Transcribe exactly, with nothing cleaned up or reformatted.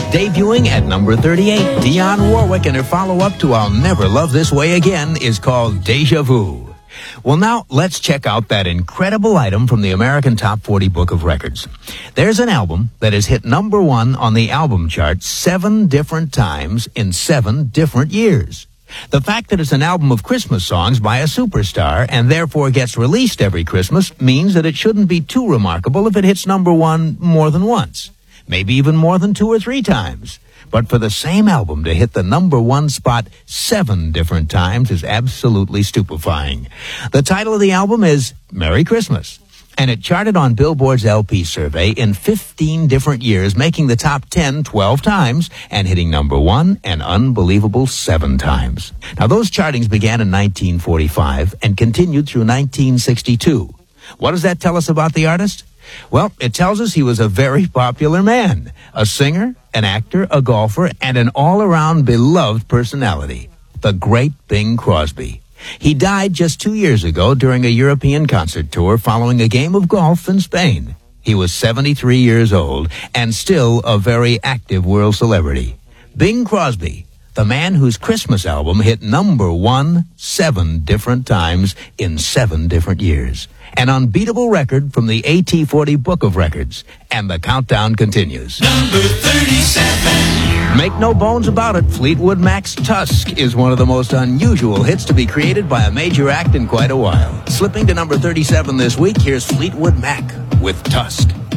Debuting at number thirty-eight, Dionne Warwick and her follow-up to I'll Never Love This Way Again is called Deja Vu. Well, now, let's check out that incredible item from the American Top forty Book of Records. There's an album that has hit number one on the album chart seven different times in seven different years. The fact that it's an album of Christmas songs by a superstar and therefore gets released every Christmas means that it shouldn't be too remarkable if it hits number one more than once. Maybe even more than two or three times. But for the same album to hit the number one spot seven different times is absolutely stupefying. The title of the album is Merry Christmas, and it charted on Billboard's L P survey in fifteen different years, making the top ten twelve times and hitting number one an unbelievable seven times. Now, those chartings began in nineteen forty-five and continued through nineteen sixty-two. What does that tell us about the artist? Well, it tells us he was a very popular man, a singer, an actor, a golfer, and an all-around beloved personality, the great Bing Crosby. He died just two years ago during a European concert tour following a game of golf in Spain. He was seventy-three years old and still a very active world celebrity. Bing Crosby, the man whose Christmas album hit number one seven different times in seven different years. An unbeatable record from the A T forty Book of Records. And the countdown continues. Number thirty-seven. Make no bones about it, Fleetwood Mac's Tusk is one of the most unusual hits to be created by a major act in quite a while. Slipping to number thirty-seven this week, here's Fleetwood Mac with Tusk.